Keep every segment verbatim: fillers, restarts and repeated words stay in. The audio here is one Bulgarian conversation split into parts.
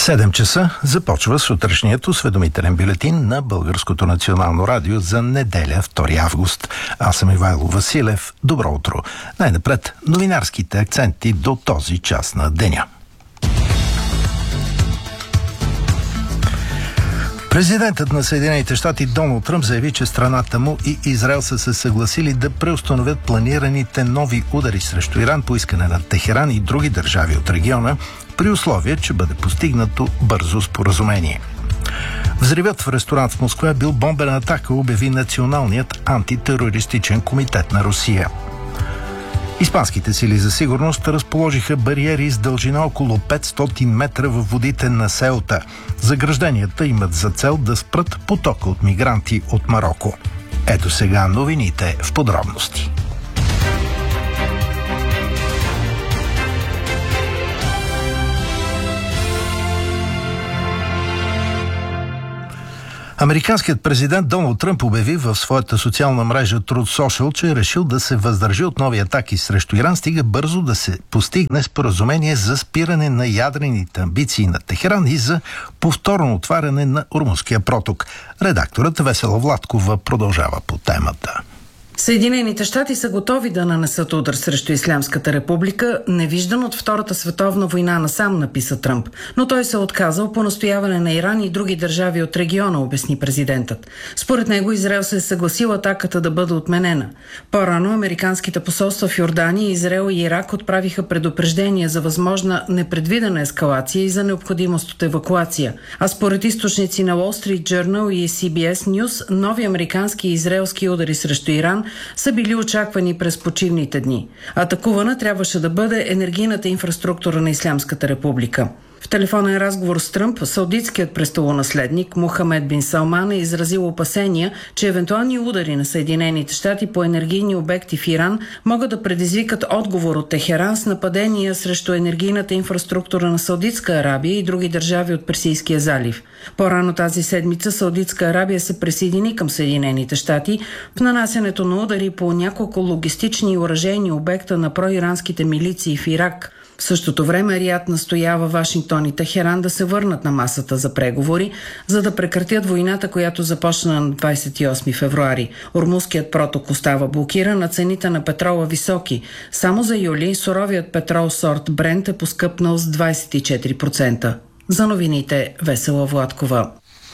седем часа започва сутрешният осведомителен бюлетин на Българското национално радио за неделя, втори август. Аз съм Ивайло Василев. Добро утро. Най-напред новинарските акценти до този час на деня. Президентът на Съединените щати Доналд Тръмп заяви, че страната му и Израел са се съгласили да преустановят планираните нови удари срещу Иран по искане на Техеран и други държави от региона, при условие, че бъде постигнато бързо споразумение. Взривът в ресторант в Москва бил бомбена атака, обяви Националният антитерористичен комитет на Русия. Испанските сили за сигурност разположиха бариери с дължина около петстотин метра във водите на Сеута. Загражденията имат за цел да спрат потока от мигранти от Мароко. Ето сега новините в подробности. Американският президент Доналд Тръмп обяви в своята социална мрежа Truth Social, че е решил да се въздържи от нови атаки срещу Иран, стига бързо да се постигне споразумение за спиране на ядрените амбиции на Техеран и за повторно отваряне на Ормузския проток. Редакторът Весела Владкова продължава по темата. Съединените щати са готови да нанесат удар срещу Ислямската република, невиждан от Втората световна война насам, написа Тръмп. Но той се е отказал по настояване на Иран и други държави от региона, обясни президентът. Според него Израел се е съгласил атаката да бъде отменена. По-рано американските посолства в Йордания, Израел и Ирак отправиха предупреждения за възможна непредвидена ескалация и за необходимост от евакуация. А според източници на Wall Street Journal и Си Би Ес News, нови американски и израелски удари срещу Иран са били очаквани през почивните дни. Атакувана трябваше да бъде енергийната инфраструктура на Ислямската република. В телефонен разговор с Тръмп, саудитският престолонаследник Мохамед бин Салман е изразил опасения, че евентуални удари на Съединените щати по енергийни обекти в Иран могат да предизвикат отговор от Техеран с нападения срещу енергийната инфраструктура на Саудитска Арабия и други държави от Персийския залив. По-рано тази седмица Саудитска Арабия се присъедини към Съединените щати в нанасянето на удари по няколко логистични и оръжейни обекта на проиранските милиции в Ирак. В същото време Риад настоява Вашингтон и Техеран да се върнат на масата за преговори, за да прекратят войната, която започна на двадесет и осми февруари. Ормузският проток остава блокиран, а цените на петрола високи. Само за юли суровият петрол сорт Брент е поскъпнал с двадесет и четири процента. За новините Весела Владкова.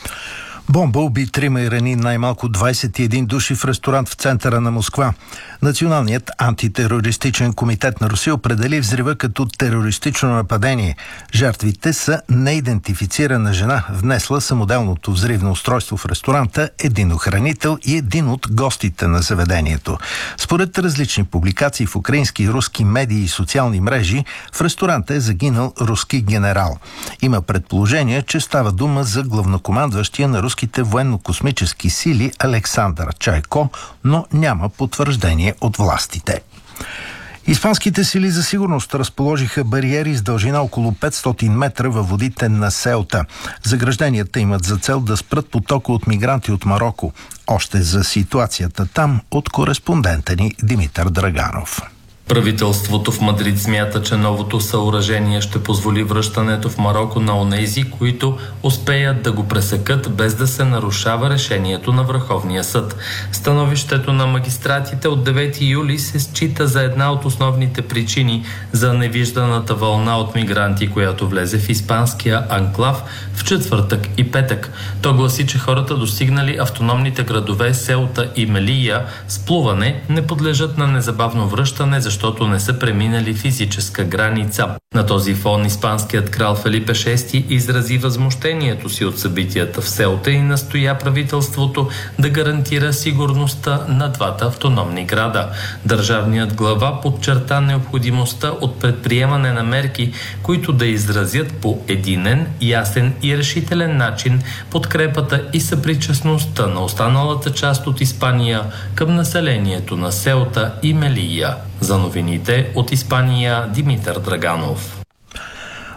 Бомба уби трима и рани най-малко двадесет и един души в ресторант в центъра на Москва. Националният антитерористичен комитет на Русия определи взрива като терористично нападение. Жертвите са неидентифицирана жена, внесла самоделното взривно устройство в ресторанта, един охранител и един от гостите на заведението. Според различни публикации в украински и руски медии и социални мрежи, в ресторанта е загинал руски генерал. Има предположение, че става дума за главнокомандващия на руските военно-космически сили Александър Чайко, но няма потвърждение от властите. Испанските сили за сигурност разположиха бариери с дължина около петстотин метра във водите на Сеута. Загражденията имат за цел да спрат потока от мигранти от Мароко. Още за ситуацията там от кореспондента ни Димитър Драганов. Правителството в Мадрид смята, че новото съоръжение ще позволи връщането в Мароко на онези, които успеят да го пресекат без да се нарушава решението на Върховния съд. Становището на магистратите от девети юли се счита за една от основните причини за невижданата вълна от мигранти, която влезе в испанския анклав в четвъртък и петък. То гласи, че хората, достигнали автономните градове Сеута и Мелия с плуване, не подлежат на незабавно връщане, защото не са преминали физическа граница. На този фон испанският крал Фелипе шести изрази възмущението си от събитията в Сеута и настоя правителството да гарантира сигурността на двата автономни града. Държавният глава подчерта необходимостта от предприемане на мерки, които да изразят по единен, ясен и решителен начин подкрепата и съпричастността на останалата част от Испания към населението на Сеута и Мелия. За новините от Испания Димитър Драганов.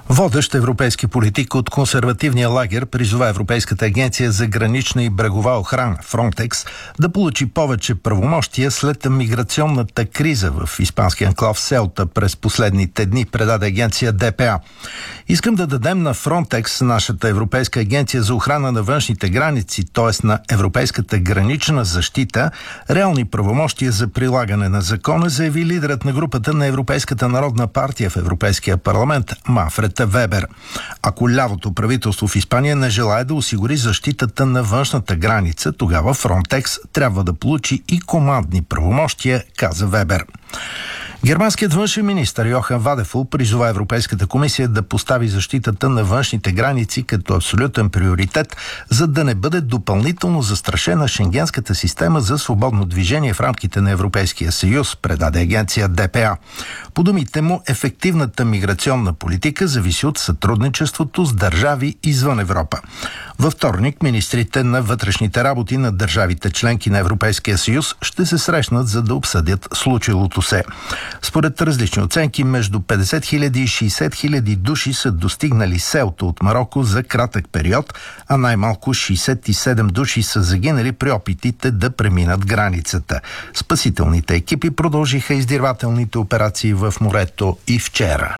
Водещ европейски политик от консервативния лагер призова Европейската агенция за гранична и брегова охрана Frontex да получи повече правомощия след миграционната криза в испанския анклав Селта през последните дни, предаде агенция Д П А. Искам да дадем на Frontex, нашата Европейска агенция за охрана на външните граници, т.е. на Европейската гранична защита, реални правомощия за прилагане на закона, заяви лидерът на групата на Европейската народна партия в Европейския парламент Манфред Вебер. Ако лявото правителство в Испания не желае да осигури защитата на външната граница, тогава Frontex трябва да получи и командни правомощия, каза Вебер. Германският външен министър Йохан Вадефул призова Европейската комисия да постави защитата на външните граници като абсолютен приоритет, за да не бъде допълнително застрашена шенгенската система за свободно движение в рамките на Европейския съюз, предаде агенция Д П А. По думите му, ефективната миграционна политика зависи от сътрудничеството с държави извън Европа. Във вторник министрите на вътрешните работи на държавите членки на Европейския съюз ще се срещнат, за да обсъдят случилото се. Според различни оценки, между петдесет хиляди и шейсет хиляди души са достигнали Селта от Мароко за кратък период, а най-малко шейсет и седем души са загинали при опитите да преминат границата. Спасителните екипи продължиха издирвателните операции в морето и вчера.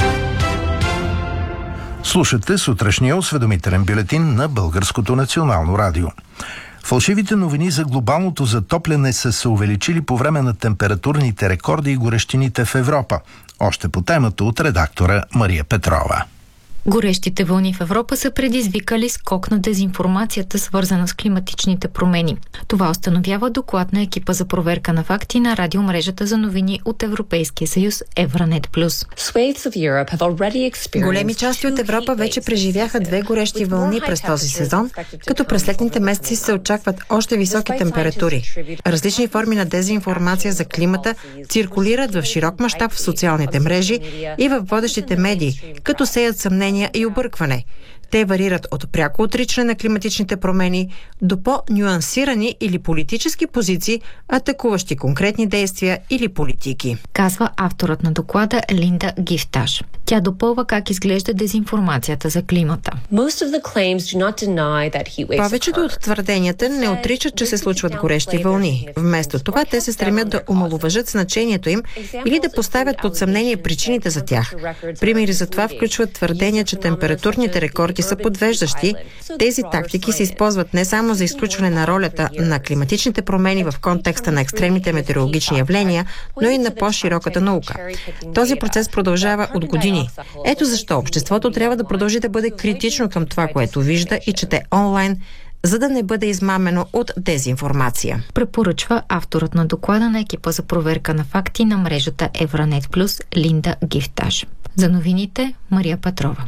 Слушате сутрешния осведомителен бюлетин на Българското национално радио. Фалшивите новини за глобалното затопляне са се увеличили по време на температурните рекорди и горещините в Европа. Още по темата от редактора Мария Петрова. Горещите вълни в Европа са предизвикали скок на дезинформацията, свързана с климатичните промени. Това установява доклад на екипа за проверка на факти на радиомрежата за новини от Европейския съюз Евранет Плюс. Големи части от Европа вече преживяха две горещи вълни през този сезон, като през летните месеци се очакват още високи температури. Различни форми на дезинформация за климата циркулират в широк мащаб в социалните мрежи и в водещите медии, като сеят съмнения и объркване. Те варират от пряко отричане на климатичните промени до по-нюансирани или политически позиции, атакуващи конкретни действия или политики. Казва авторът на доклада Линда Гифташ. Тя допълва как изглежда дезинформацията за климата. Повечето от твърденията не отричат, че се случват горещи вълни. Вместо това те се стремят да омаловажат значението им или да поставят под съмнение причините за тях. Примери за това включват твърдения, че температурните рекорди са подвеждащи. Тези тактики се използват не само за изключване на ролята на климатичните промени в контекста на екстремните метеорологични явления, но и на по-широката наука. Този процес продължава от години. Ето защо обществото трябва да продължи да бъде критично към това, което вижда и чете онлайн, за да не бъде измамено от дезинформация. Препоръчва авторът на доклада на екипа за проверка на факти на мрежата Евранет Плюс Линда Гифташ. За новините Мария Петрова.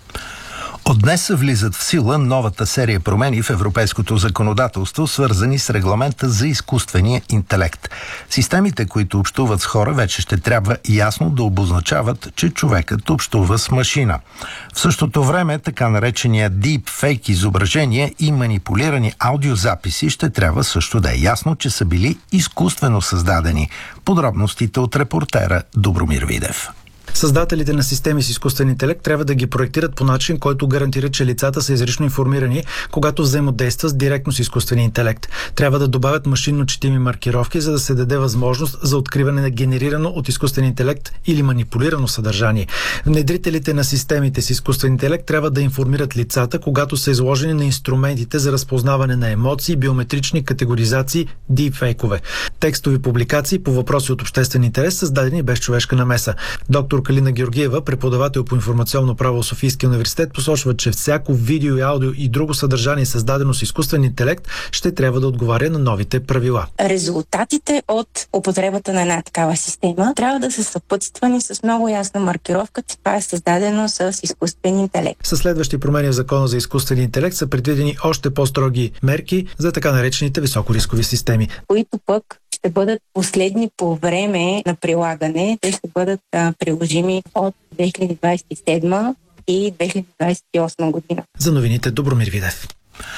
От днес влизат в сила новата серия промени в европейското законодателство, свързани с регламента за изкуствения интелект. Системите, които общуват с хора, вече ще трябва ясно да обозначават, че човекът общува с машина. В същото време, така наречения deepfake изображения и манипулирани аудиозаписи ще трябва също да е ясно, че са били изкуствено създадени. Подробностите от репортера Добромир Видев. Създателите на системи с изкуствен интелект трябва да ги проектират по начин, който гарантира, че лицата са изрично информирани, когато взаимодействат директно с изкуствения интелект. Трябва да добавят машинно четими маркировки, за да се даде възможност за откриване на генерирано от изкуствен интелект или манипулирано съдържание. Внедрителите на системите с изкуствен интелект трябва да информират лицата, когато са изложени на инструментите за разпознаване на емоции, биометрични категоризации, дипфейкове. Текстови публикации по въпроси от обществен интерес, създадени без човешка намеса. Доктор Калина Георгиева, преподавател по информационно право в Софийския университет, посочва, че всяко видео и аудио и друго съдържание, създадено с изкуствен интелект, ще трябва да отговаря на новите правила. Резултатите от употребата на една такава система трябва да са съпътствани с много ясна маркировка, че това е създадено с изкуствен интелект. Със следващи промени в Закона за изкуствен интелект са предвидени още по-строги мерки за така наречените високорискови системи, които пък ще бъдат последни по време на прилагане. Те ще бъдат а, приложими от две хиляди двадесет и седма и две хиляди двадесет и осма година. За новините Добромир Видев.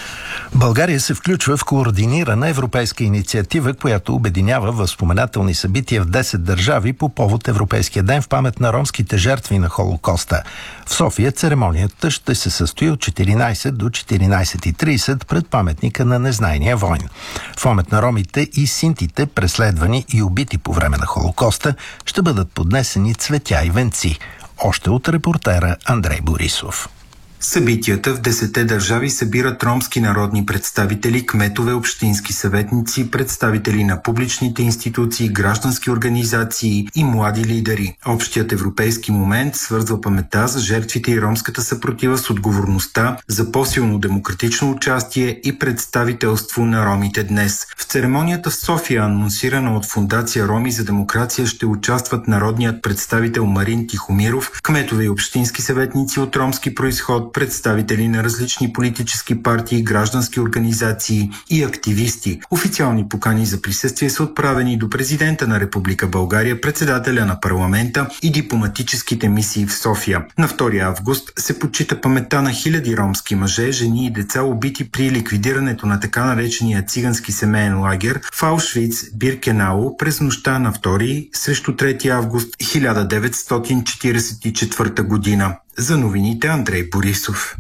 България се включва в координирана европейска инициатива, която обединява възпоменателни събития в десет държави по повод Европейския ден в памет на ромските жертви на Холокоста. В София церемонията ще се състои от четиринайсет до четиринайсет и трийсет пред паметника на незнайния войн. В памет на ромите и синтите, преследвани и убити по време на Холокоста, ще бъдат поднесени цветя и венци. Още от репортера Андрей Борисов. Събитията в десетте държави събират ромски народни представители, кметове, общински съветници, представители на публичните институции, граждански организации и млади лидери. Общият европейски момент свързва паметта за жертвите и ромската съпротива с отговорността за по-силно демократично участие и представителство на ромите днес. В церемонията в София, анонсирана от Фондация Роми за демокрация, ще участват народният представител Марин Тихомиров, кметове и общински съветници от ромски произход, представители на различни политически партии, граждански организации и активисти. Официални покани за присъствие са отправени до президента на Република България, председателя на парламента и дипломатическите мисии в София. На втори август се почита паметта на хиляди ромски мъже, жени и деца, убити при ликвидирането на така наречения цигански семейен лагер в Аушвиц, Биркенау през нощта на втори срещу трети август хиляда деветстотин четирийсет и четвърта година. За новините Андрей Борисов.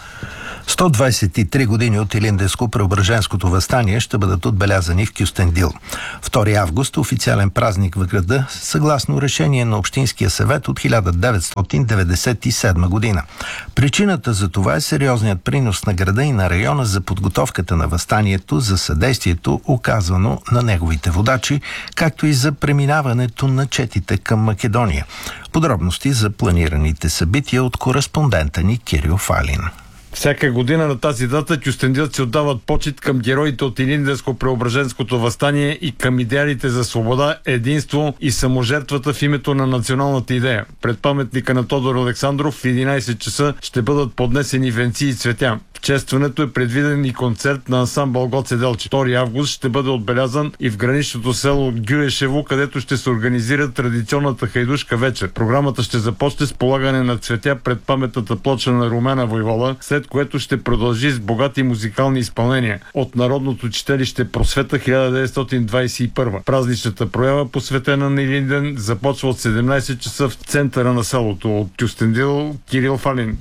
сто двайсет и три години от Илинденско-Преображенското въстание ще бъдат отбелязани в Кюстендил. втори август – официален празник в града, съгласно решение на Общинския съвет от хиляда деветстотин деветдесет и седма година. Причината за това е сериозният принос на града и на района за подготовката на въстанието, за съдействието, оказвано на неговите водачи, както и за преминаването на четите към Македония. Подробности за планираните събития от кореспондента ни Кирил Фалин. Всяка година на тази дата кюстендилци отдават почит към героите от Илинденско-Преображенското въстание и към идеалите за свобода, единство и саможертвата в името на националната идея. Пред паметника на Тодор Александров в единайсет часа ще бъдат поднесени венци и цветя. В честването е предвиден и концерт на ансамбъл Гоце Делчев. втори август ще бъде отбелязан и в граничното село Гюешево, където ще се организира традиционната хайдушка вечер. Програмата ще започне с полагане на цветя пред паметната плоча на Румяна войвода, след което ще продължи с богати музикални изпълнения от Народното читалище Просвета хиляда деветстотин двайсет и първа. Празничната проява, посветена на Илинден, започва от седемнайсет часа в центъра на селото. От Кюстендил, Кирил Фалин.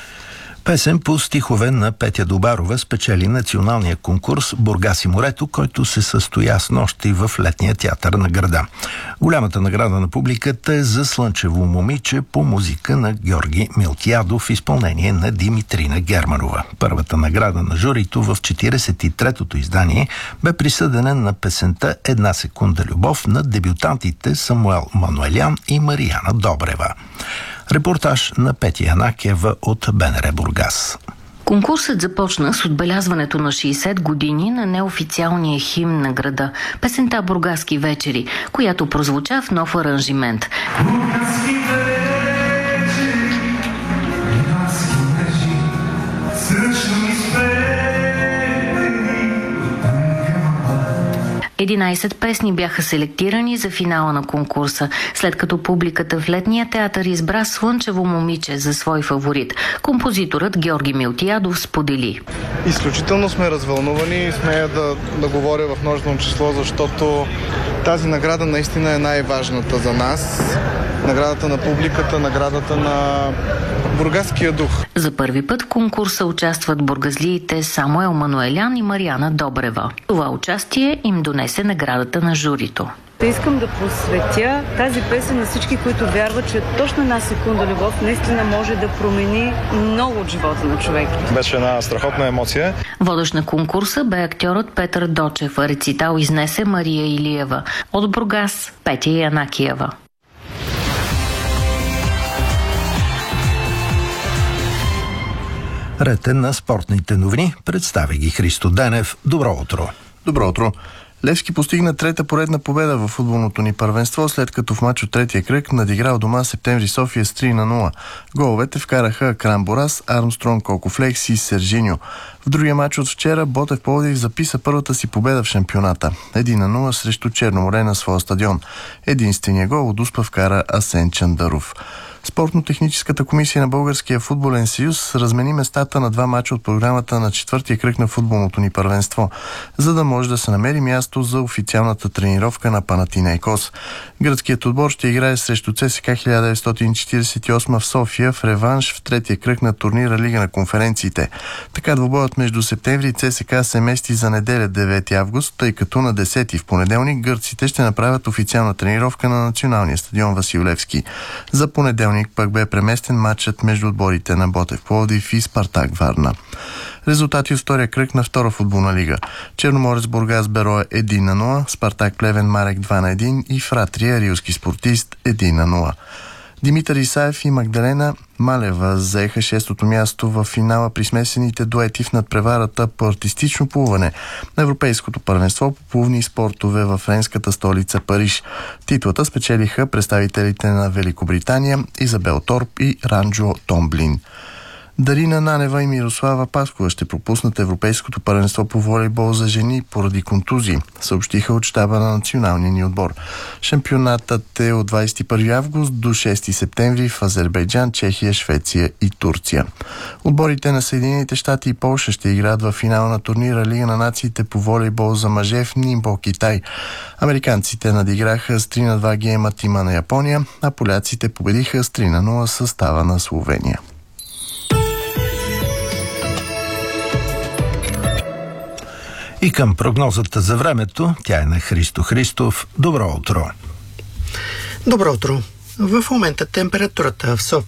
Песен по стихове на Петя Добарова спечели националния конкурс Бургас и морето, който се състоя с нощи в летния театър на града. Голямата награда на публиката е за Слънчево момиче по музика на Георги Милтиадов в изпълнение на Димитрина Германова. Първата награда на журито в четирийсет и третото издание бе присъдена на песента «Една секунда любов» на дебютантите Самуел Мануелян и Марияна Добрева. Репортаж на Петя Янакиева от БНР Бургас. Конкурсът започна с отбелязването на шейсет години на неофициалния химн на града, песента «Бургаски вечери», която прозвуча в нов аранжимент. единайсет песни бяха селектирани за финала на конкурса, след като публиката в летния театър избра Слънчево момиче за свой фаворит. Композиторът Георги Милтиадов сподели: изключително сме развълнувани и смея да, да говоря в множествено число, защото тази награда наистина е най-важната за нас. Наградата на публиката, наградата на бургаския дух. За първи път в конкурса участват бургазлиите Самуел Мануелян и Марияна Добрева. Това участие им донесе наградата на журито. Искам да посветя тази песен на всички, които вярват, че точно една секунда любов наистина може да промени много от живота на човек. Беше една страхотна емоция. Водещ на конкурса бе актьорът Петър Дочев, а рецитал изнесе Мария Илиева. От Бургас Петя Янакиева. Ред е на спортните новини. Представя ги Христо Денев. Добро утро. Добро утро. Левски постигна трета поредна победа в футболното ни първенство, след като в мач от третия кръг надиграл дома Септември София с три на нула. Головете вкараха Кран Борас, Армстронг Колкофлекс и Сержиньо. В другия мач от вчера Ботев Пловдив записа първата си победа в шампионата. един на нула срещу Черноморе на своя стадион. Единствения гол от Успа вкара Асен Чандаров. Спортно-техническата комисия на Българския футболен съюз размени местата на два мача от програмата на четвъртия кръг на футболното ни първенство, за да може да се намери място за официалната тренировка на Панатинейкос. Гръцкият отбор ще играе срещу ЦСКА хиляда деветстотин четиридесет и осма в София в реванш в третия кръг на турнира Лига на конференциите. Така двубоят между септември и ЦСКА се мести за неделя девети август, тъй като на десети в понеделник гърците ще направят официална тренировка на националния стадион Васил Левски. За понеделник пък бе преместен матчът между отборите на Ботев Пловдив и Спартак Варна. Резултати от втория кръг на втора футболна лига. Черноморец Бургас Берое едно на нула, Спартак Плевен Марек два на едно и Фратрия Рилски спортист едно на нула. Димитър Исаев и Магдалена Малева заеха шестото място в финала при смесените дуети в надпреварата по артистично плуване на Европейското първенство по плувни спортове в френската столица Париж. Титлата спечелиха представителите на Великобритания Изабел Торп и Ранджо Томблин. Дарина Нанева и Мирослава Паскова ще пропуснат Европейското първенство по волейбол за жени поради контузии, съобщиха от щаба на националния ни отбор. Шампионатът е от двадесет и първи август до шести септември в Азербайджан, Чехия, Швеция и Турция. Отборите на Съединените щати и Полша ще играят в финала на турнира Лига на нациите по волейбол за мъже в Нимбо, Китай. Американците надиграха с три на два гейма тима на Япония, а поляците победиха с три на нула състава на Словения. И към прогнозата за времето, тя е на Христо Христов. Добро утро! Добро утро! В момента температурата в София